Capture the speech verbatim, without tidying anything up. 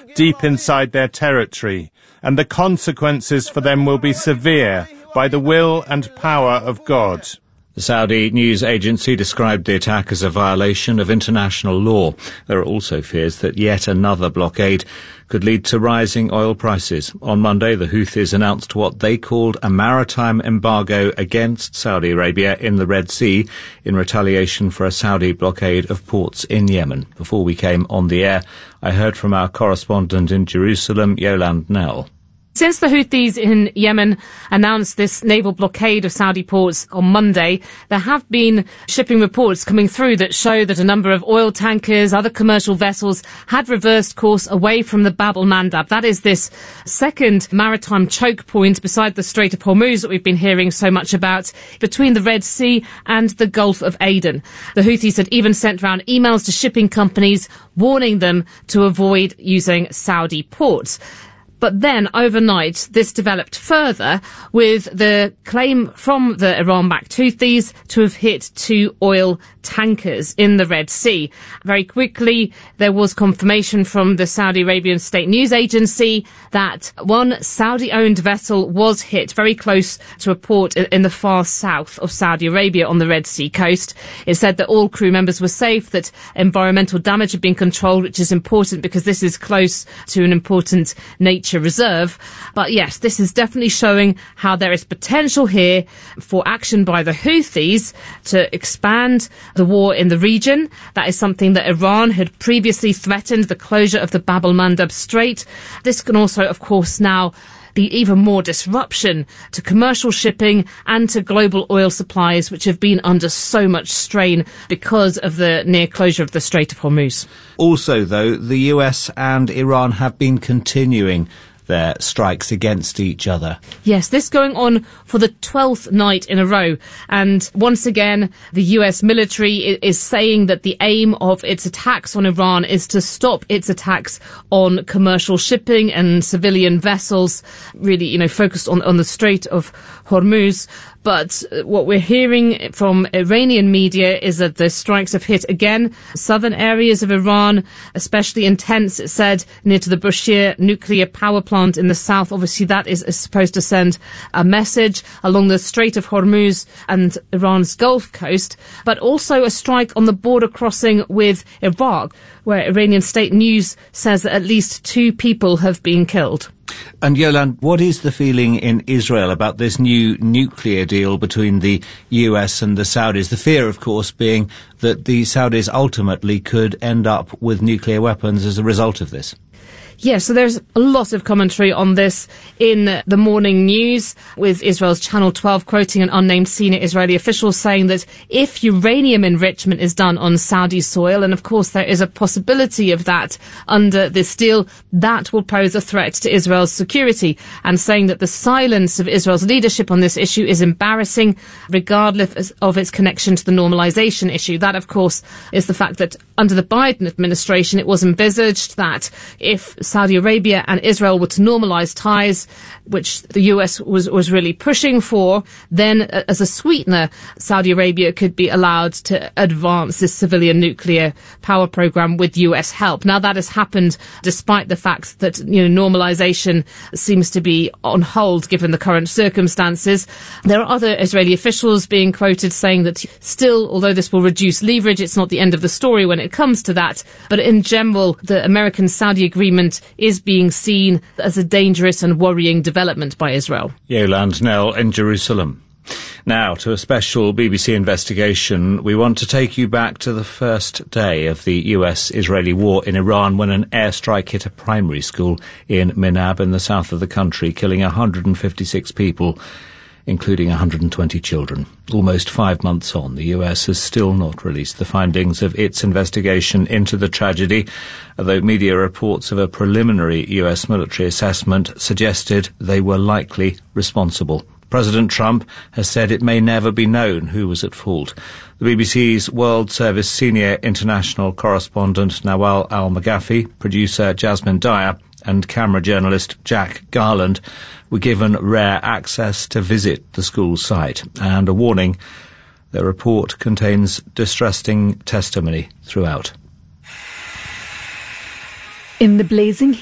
deep inside their territory, and the consequences for them will be severe by the will and power of God. The Saudi news agency described the attack as a violation of international law. There are also fears that yet another blockade could lead to rising oil prices. On Monday, the Houthis announced what they called a maritime embargo against Saudi Arabia in the Red Sea in retaliation for a Saudi blockade of ports in Yemen. Before we came on the air, I heard from our correspondent in Jerusalem, Yolande Knell. Since the Houthis in Yemen announced this naval blockade of Saudi ports on Monday, there have been shipping reports coming through that show that a number of oil tankers, other commercial vessels, had reversed course away from the Bab el-Mandab. That is this second maritime choke point beside the Strait of Hormuz that we've been hearing so much about, between the Red Sea and the Gulf of Aden. The Houthis had even sent round emails to shipping companies warning them to avoid using Saudi ports. But then, overnight, this developed further with the claim from the Iran-backed Houthis to have hit two oil tankers in the Red Sea. Very quickly, there was confirmation from the Saudi Arabian state news agency that one Saudi-owned vessel was hit very close to a port in the far south of Saudi Arabia on the Red Sea coast. It said that all crew members were safe, that environmental damage had been controlled, which is important because this is close to an important nature reserve. But yes, this is definitely showing how there is potential here for action by the Houthis to expand the war in the region. That is something that Iran had previously threatened, the closure of the Bab el-Mandab Strait. This can also, of course, now be even more disruption to commercial shipping and to global oil supplies, which have been under so much strain because of the near closure of the Strait of Hormuz. Also, though, the U S and Iran have been continuing their strikes against each other. Yes, this going on for the twelfth night in a row. And once again, the U S military is saying that the aim of its attacks on Iran is to stop its attacks on commercial shipping and civilian vessels, really, you know, focused on, on the Strait of Hormuz. But what we're hearing from Iranian media is that the strikes have hit again southern areas of Iran, especially intense, it said, near to the Bushehr nuclear power plant in the south. Obviously, that is, is supposed to send a message along the Strait of Hormuz and Iran's Gulf coast, but also a strike on the border crossing with Iraq, where Iranian state news says that at least two people have been killed. And Yolande, what is the feeling in Israel about this new nuclear deal between the U S and the Saudis? The fear, of course, being that the Saudis ultimately could end up with nuclear weapons as a result of this. Yeah, so there's a lot of commentary on this in the morning news, with Israel's Channel twelve quoting an unnamed senior Israeli official saying that if uranium enrichment is done on Saudi soil, and of course there is a possibility of that under this deal, that will pose a threat to Israel's security, and saying that the silence of Israel's leadership on this issue is embarrassing, regardless of its connection to the normalization issue. That, of course, is the fact that under the Biden administration, it was envisaged that if Saudi Arabia and Israel were to normalise ties, which the U S was, was really pushing for, then as a sweetener, Saudi Arabia could be allowed to advance this civilian nuclear power program with U S help. Now, that has happened despite the fact that, you know, normalisation seems to be on hold given the current circumstances. There are other Israeli officials being quoted saying that still, although this will reduce leverage, it's not the end of the story when it comes to that. But in general, the American-Saudi agreement is being seen as a dangerous and worrying development by Israel. Yolande Knell in Jerusalem. Now, to a special B B C investigation, we want to take you back to the first day of the U S-Israeli war in Iran, when an airstrike hit a primary school in Minab in the south of the country, killing one hundred fifty-six people, including one hundred twenty children. Almost five months on, the U S has still not released the findings of its investigation into the tragedy, although media reports of a preliminary U S military assessment suggested they were likely responsible. President Trump has said it may never be known who was at fault. The B B C's World Service senior international correspondent Nawal Al-Maghafi, producer Jasmine Dyer, and camera journalist Jack Garland were given rare access to visit the school site, and a warning: their report contains distressing testimony throughout. In the blazing